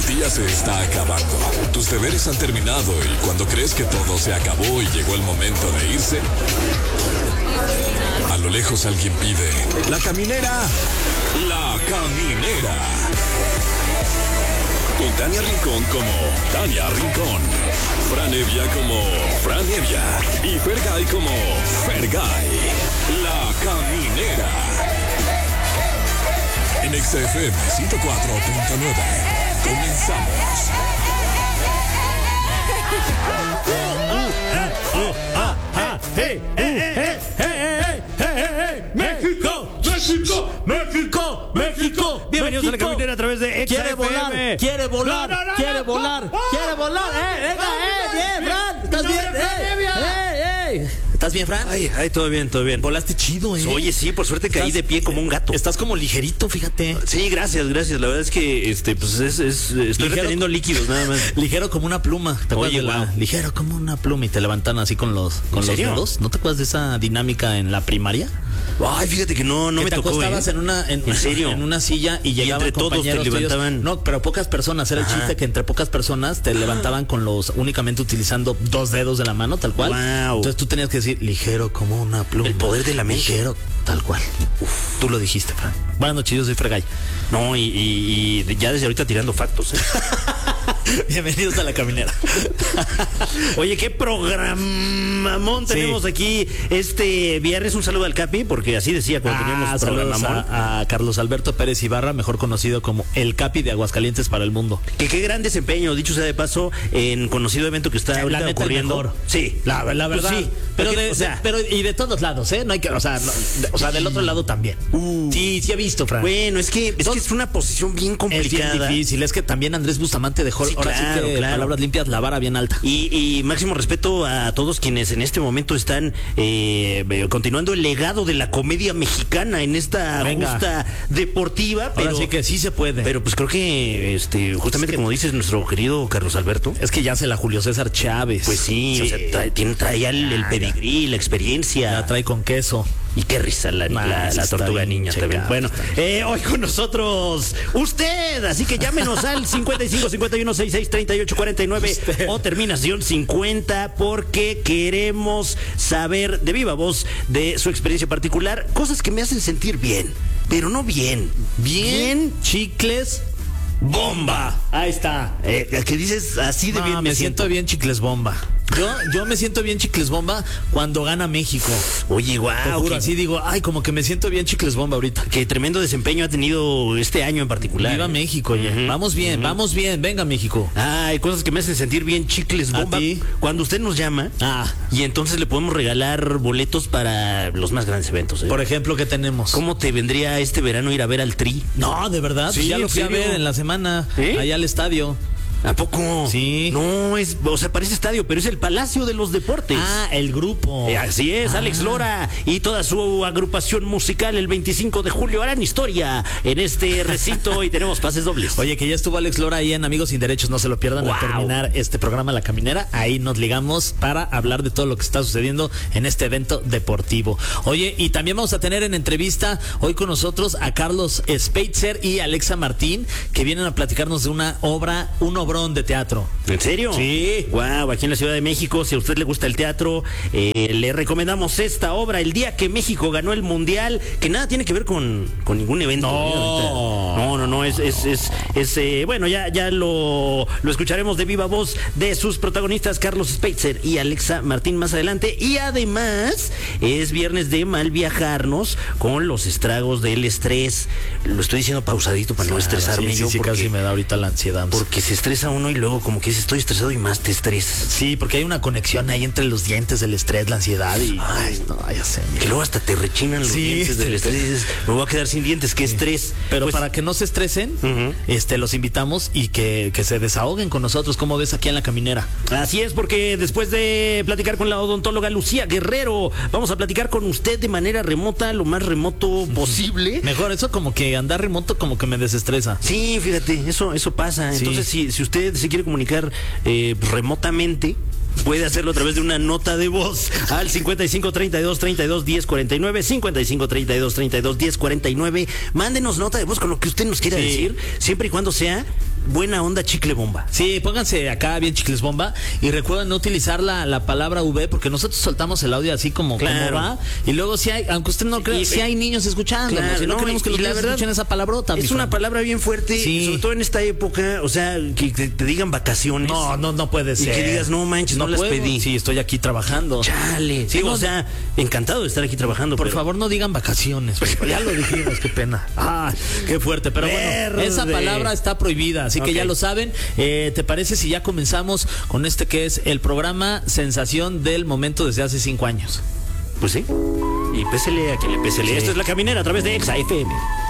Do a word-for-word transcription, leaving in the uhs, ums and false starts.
El día se está acabando. Tus deberes han terminado y cuando crees que todo se acabó y llegó el momento de irse, a lo lejos alguien pide: la caminera, la caminera. Con Tania Rincón como Tania Rincón, Fran Evia como Fran Evia y Fergay como Fergay. La caminera. En X F M ciento cuatro punto nueve. Comenzamos. México, México, México, México. Bienvenidos México. a la caminera a través de X F M. Quiere volar, quiere volar, No, no, no, quiere no. volar, ¡Ah! quiere volar. ¡Eh, venga, eh! Bien, Fran. ¿Estás No, bien? no, Fran, ¡Eh, Evia. eh, eh! ¿Estás bien, Fran? Ay, ay, todo bien, todo bien. Volaste chido, ¿eh? Oye, sí, por suerte caí Estás- de pie como un gato. Estás como ligerito, fíjate. Sí, gracias, gracias. La verdad es que este, pues es, es estoy Ligero. reteniendo líquidos nada más. Ligero como una pluma. ¿Te acuerdas Oye, de la- guau. Ligero como una pluma y te levantan así con los, con los serio? dedos. ¿No te acuerdas de esa dinámica en la primaria? Ay, fíjate que no, no que me te tocó. acostabas ¿eh? en una en, ¿En serio? en una silla y llegaban entre todos te compañeros tuyos. levantaban. No, pero pocas personas. Era el Ajá. chiste que entre pocas personas te levantaban con los únicamente utilizando dos dedos de la mano, tal cual. Guau. Entonces tú tenías que decir ligero como una pluma. El poder de la mente. Ligero, tal cual. Uf, tú lo dijiste, Fran. Buenas noches, yo soy Fergay. No, y, y- y ya desde ahorita tirando factos. ¿eh? Bienvenidos a la caminera. Oye, qué programamón Sí. tenemos aquí este viernes. Un saludo al Capi, porque así decía cuando Ah, teníamos saludos programamón. a, a Carlos Alberto Pérez Ibarra, mejor conocido como el Capi de Aguascalientes para el mundo. Que qué gran desempeño, dicho sea de paso, en conocido evento que está La ahorita neta, el ocurriendo. mejor. Sí, La, la Pues verdad. sí, pero, porque, de, o sea, de- pero y de todos lados, ¿eh? No hay que, o sea, no, de- o sea, del otro lado también. Uh. sí, sí he visto, Fran. bueno, es que es, que es una posición bien es bien complicada. difícil. Es que también Andrés Bustamante dejó, Sí, ahora claro, sí que claro. palabras limpias, la vara bien alta. Y, y máximo respeto a todos quienes en este momento están eh, eh, continuando el legado de la comedia mexicana en esta Venga. justa deportiva. Pero, Ahora sí que sí se puede. pero pues creo que este justamente Es que- como dices nuestro querido Carlos Alberto. es que ya se la Julio César Chávez. Pues sí, o sea, trae, tiene, trae ya el, el Ya, pedigrí, la experiencia. La trae con queso. Y qué risa la, Nah, la- sí la está tortuga bien niña checado, también. Bueno, está bien. eh, hoy con nosotros usted, así que llámenos al cincuenta y cinco, cincuenta y uno, sesenta y seis, treinta y ocho, cuarenta y nueve Usted. o terminación cincuenta, porque queremos saber de viva voz de su experiencia particular, cosas que me hacen sentir bien, pero no bien. Bien, Chicles bomba. Ahí está. Eh, que dices así de No, bien me siento bien chicles bomba. Yo, yo me siento bien chicles bomba cuando gana México. Oye, Te guau, juro, qué, así digo, ay, como que me siento bien chicles bomba ahorita. qué tremendo desempeño ha tenido este año en particular. Viva ¿eh? México, oye. Ujú, Vamos bien, ujú. vamos bien, venga México. Ah, hay cosas que me hacen sentir bien chicles ¿A bomba. ti? Cuando usted nos llama Ah, y entonces le podemos regalar boletos para los más grandes eventos. ¿eh? por ejemplo, ¿qué tenemos? ¿Cómo te vendría este verano ir a ver al Tri? No, de verdad, Sí, pues ya lo ¿en fui a serio? ver en la semana, ¿Eh? allá al estadio. ¿A poco? Sí. No, es, o sea, parece estadio, pero es el Palacio de los Deportes. Ah, el grupo. Eh, así es, Ah. Alex Lora y toda su agrupación musical el veinticinco de julio harán historia en este recinto y tenemos pases dobles. Oye, que ya estuvo Alex Lora ahí en Amigos Sin Derechos, no se lo pierdan Wow. al terminar este programa La Caminera. Ahí nos ligamos para hablar de todo lo que está sucediendo en este evento deportivo. Oye, y también vamos a tener en entrevista hoy con nosotros a Carlos Speitzer y Alexa Martín, que vienen a platicarnos de una obra, un obrón de teatro. ¿En serio? Sí. Wow, aquí en la Ciudad de México, si a usted le gusta el teatro, eh, le recomendamos esta obra, el día que México ganó el Mundial, que nada tiene que ver con, con ningún evento. No. ¿eh? Ahorita. No, no, no, es, es, es, es, eh, bueno, ya, ya lo, lo escucharemos de viva voz de sus protagonistas, Carlos Speitzer y Alexa Martín, más adelante. Y además, es viernes de mal viajarnos con los estragos del estrés. Lo estoy diciendo pausadito para no estresarme sí, sí, yo, sí, porque, casi me da ahorita la ansiedad. porque se estresa uno y luego como que dice estoy estresado y más te estresas. Sí, porque hay una conexión ahí entre los dientes, el estrés, la ansiedad y... Ay, no, ya sé. Que luego hasta te rechinan los Sí, dientes del estrés y dices, me voy a quedar sin dientes, qué estrés. Pero Pues, para que no se estresen, Ujú. este, los invitamos y que, que se desahoguen con nosotros, como ves aquí en La Caminera. Así es, porque después de platicar con la odontóloga Lucía Guerrero, vamos a platicar con usted de manera remota, lo más remoto posible. Mejor, eso como que andar remoto como que me desestresa. Sí, fíjate, eso, eso pasa. Sí. Entonces, si, si usted se quiere comunicar eh, remotamente, puede hacerlo a través de una nota de voz al cincuenta y cinco, treinta y dos, treinta y dos, diez, cuarenta y nueve, cincuenta y cinco, treinta y dos, treinta y dos, diez, cuarenta y nueve. Mándenos nota de voz con lo que usted nos quiera Sí. decir, siempre y cuando sea buena onda chicle bomba. Sí, pónganse acá bien chicles bomba y recuerden no utilizar la, la palabra V porque nosotros soltamos el audio así como, Claro. como va y luego si hay, aunque usted no crea, Y- si hay niños escuchando, Claro, si no, no, queremos que y los la niños verdad, escuchen esa palabrota. mi Es una Fran. palabra bien fuerte, Sí. sobre todo en esta época, o sea, que te, te digan vacaciones. No, no, no puede Y ser. que digas, no manches, no las puedo. pedí. Sí, estoy aquí trabajando. Chale. Sí, Digo, no, o sea, encantado de estar aquí trabajando. Por pero- favor, no digan vacaciones. Ya lo dijimos, qué pena. Ah, qué fuerte. Pero bueno, Verde. esa palabra está prohibida, así que Ok. ya lo saben. Eh, ¿Te parece si ya comenzamos con este que es el programa Sensación del Momento desde hace cinco años? Pues sí. Y pésele a quien le pésele. Sí. Esto es La Caminera a través de Exa F M.